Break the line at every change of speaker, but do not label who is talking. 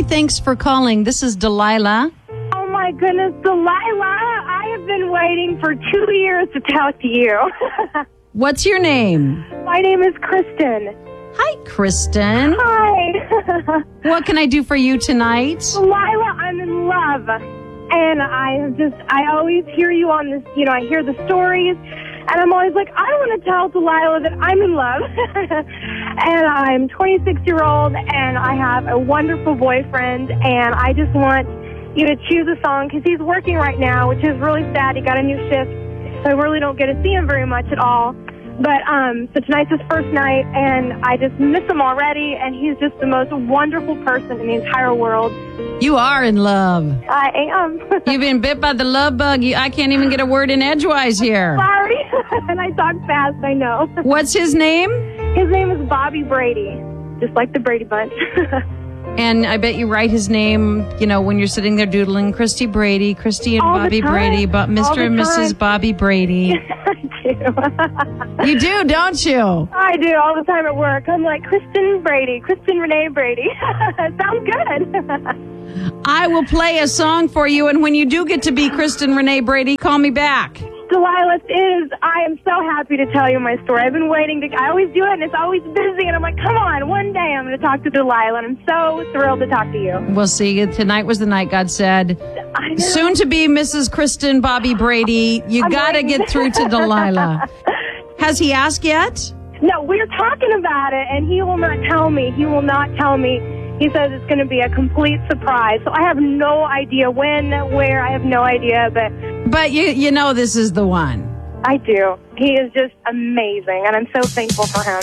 thanks for calling. This is Delilah.
Oh, my goodness, Delilah, I have been waiting for 2 years to talk to you.
What's your name?
My name is Kristen.
Hi, Kristen.
Hi.
What can I do for you tonight?
Delilah, I'm in love. And I always hear you on this, I hear the stories. And I'm always like, I want to tell Delilah that I'm in love. And I'm 26-year-old, and I have a wonderful boyfriend. And I just want you to choose a song, because he's working right now, which is really sad. He got a new shift, so I really don't get to see him very much at all. But so tonight's his first night, and I just miss him already, and he's just the most wonderful person in the entire world.
You are in love.
I am.
You've been bit by the love bug. I can't even get a word in edgewise here.
Sorry. And I talk fast, I know.
What's his name?
His name is Bobby Brady, just like the Brady Bunch.
And I bet you write his name, when you're sitting there doodling, Christy Brady, Christy and
All
Bobby
the time.
Brady, but Mr. and Mrs. Bobby Brady.
I do.
You do, don't you?
I do, all the time at work. I'm like, Kristen Brady, Kristen Renee Brady. Sounds good.
I will play a song for you, and when you do get to be Kristen Renee Brady, call me back.
Delilah, I am so happy to tell you my story. I've been waiting I always do it, and it's always busy, and I'm like, come on, one day I'm going to talk to Delilah, and I'm so thrilled to talk to you.
We'll see. Tonight was the night, God said.
I know.
Soon to be Mrs. Kristen Bobby Brady. You got to get through to Delilah. Has he asked yet?
No, we're talking about it, and he will not tell me. He will not tell me. He says it's going to be a complete surprise. So I have no idea when, where. I have no idea,
But you know this is the one.
I do. He is just amazing, and I'm so thankful for him.